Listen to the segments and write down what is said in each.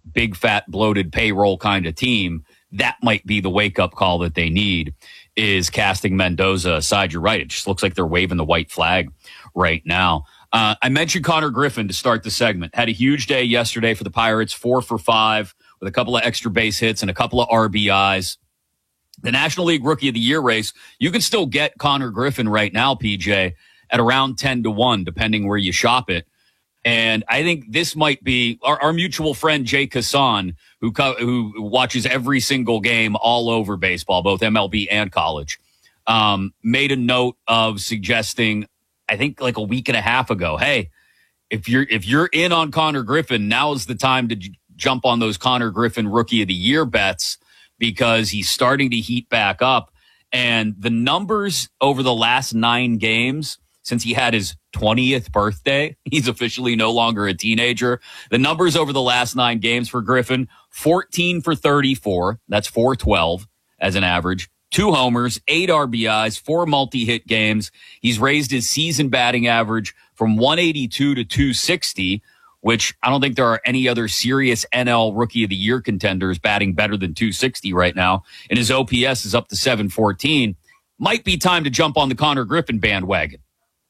big, fat, bloated payroll kind of team, that might be the wake-up call that they need, is casting Mendoza aside. You're right. It just looks like they're waving the white flag right now. I mentioned Connor Griffin to start the segment. Had a huge day yesterday for the Pirates, 4 for 5 with a couple of extra base hits and a couple of RBIs. The National League Rookie of the Year race, you can still get Connor Griffin right now, PJ, at around 10-1, depending where you shop it. And I think this might be our mutual friend, Jay Kassan, who watches every single game all over baseball, both MLB and college, made a note of suggesting, I think like a week and a half ago, hey, if you're in on Connor Griffin, now is the time to jump on those Connor Griffin Rookie of the Year bets, because he's starting to heat back up. And the numbers over the last 9 games, since he had his 20th birthday, he's officially no longer a teenager. The numbers over the last 9 games for Griffin, 14 for 34. That's 412 as an average. 2 homers, 8 RBIs, 4 multi-hit games. He's raised his season batting average from 182 to 260, which I don't think there are any other serious NL Rookie of the Year contenders batting better than 260 right now. And his OPS is up to 714. Might be time to jump on the Connor Griffin bandwagon.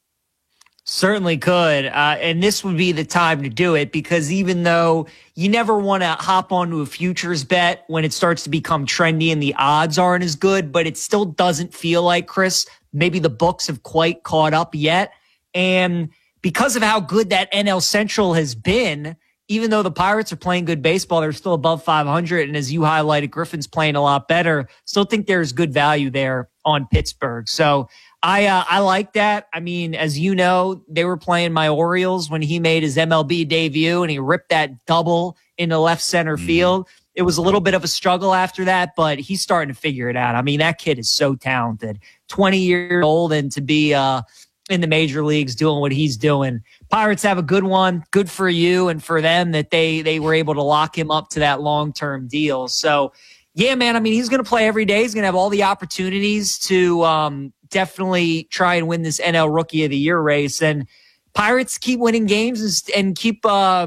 Certainly could. And this would be the time to do it, because even though you never want to hop onto a futures bet when it starts to become trendy and the odds aren't as good, but it still doesn't feel like, Chris, maybe the books have quite caught up yet. And because of how good that NL Central has been, even though the Pirates are playing good baseball, they're still above 500. And as you highlighted, Griffin's playing a lot better. Still think there's good value there on Pittsburgh. So I like that. I mean, as you know, they were playing my Orioles when he made his MLB debut and he ripped that double into left center field. It was a little bit of a struggle after that, but he's starting to figure it out. I mean, that kid is so talented, 20 years old, and to be in the major leagues doing what he's doing. Pirates have a good one. Good for you and for them that they were able to lock him up to that long-term deal. So, yeah, man, I mean, he's going to play every day. He's going to have all the opportunities to definitely try and win this NL Rookie of the Year race. And Pirates keep winning games and keep,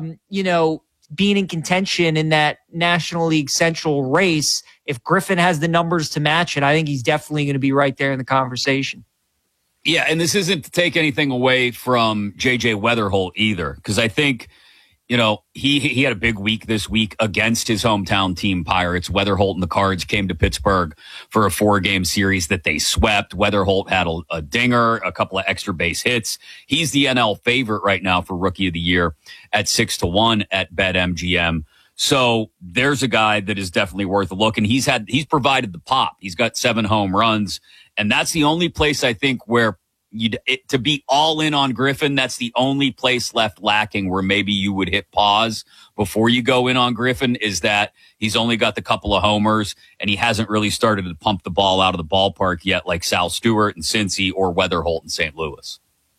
being in contention in that National League Central race. If Griffin has the numbers to match it, I think he's definitely going to be right there in the conversation. Yeah, and this isn't to take anything away from J.J. Weatherholt either, because I think, he had a big week this week against his hometown team, Pirates. Weatherholt and the Cards came to Pittsburgh for a 4-game series that they swept. Weatherholt had a dinger, a couple of extra base hits. He's the NL favorite right now for Rookie of the Year at 6-1 at BetMGM. So there's a guy that is definitely worth a look, and he's provided the pop. He's got 7 home runs, and that's the only place I think where to be all in on Griffin, that's the only place left lacking where maybe you would hit pause before you go in on Griffin, is that he's only got the couple of homers and he hasn't really started to pump the ball out of the ballpark yet, like Sal Stewart and Cincy or Weatherholt in St. Louis.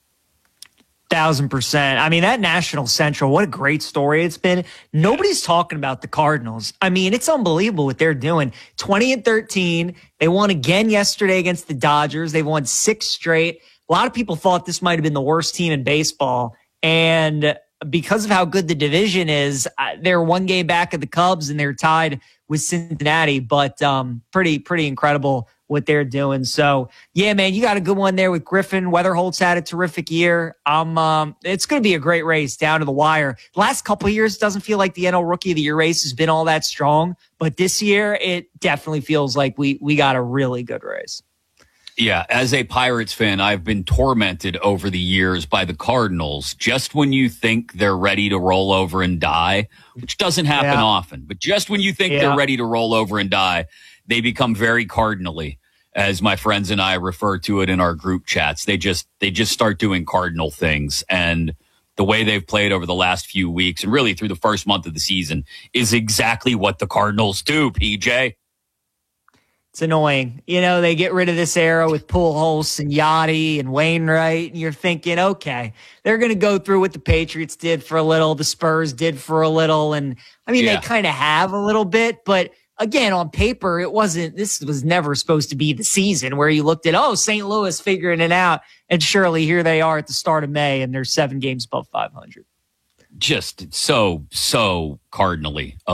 1,000%. I mean, that National Central, what a great story it's been. Nobody's talking about the Cardinals. I mean, it's unbelievable what they're doing. 20-13. They won again yesterday against the Dodgers. They've won 6 straight. A lot of people thought this might have been the worst team in baseball. And because of how good the division is, they're 1 game back of the Cubs and they're tied with Cincinnati. But pretty incredible what they're doing. So, yeah, man, you got a good one there with Griffin. Weatherholt's had a terrific year. It's going to be a great race down to the wire. The last couple of years, it doesn't feel like the NL Rookie of the Year race has been all that strong. But this year, it definitely feels like we got a really good race. Yeah, as a Pirates fan, I've been tormented over the years by the Cardinals. Just when you think they're ready to roll over and die, which doesn't happen often, but just when you think they're ready to roll over and die, they become very cardinally, as my friends and I refer to it in our group chats. They just start doing cardinal things. And the way they've played over the last few weeks and really through the first month of the season is exactly what the Cardinals do, PJ. It's annoying. They get rid of this era with Pujols and Yachty and Wainwright, and you're thinking, okay, they're going to go through what the Patriots did for a little, the Spurs did for a little, and I mean, they kind of have a little bit, but again, on paper, this was never supposed to be the season where you looked at, St. Louis figuring it out, and surely here they are at the start of May, and they're 7 games above 500. Just so cardinally